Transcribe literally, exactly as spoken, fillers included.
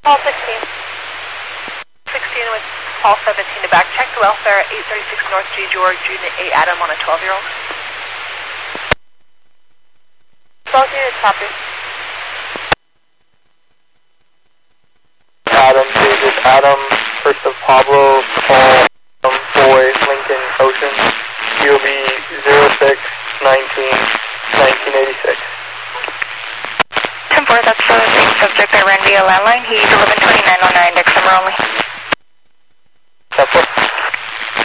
Paul sixteen. sixteen with Paul seventeen to back. Check the welfare at eight thirty-six North G. George, Unit eight Adam on a twelve-year-old. Both units, copy. Adam, David, Adam, first of Pablo, Paul, um, Boy, Lincoln, Ocean, Q O B zero six nineteen nineteen eighty-six. ten four, that's for the same subject I ran via landline. He's eleven twenty-nine oh nine, X number only. ten four.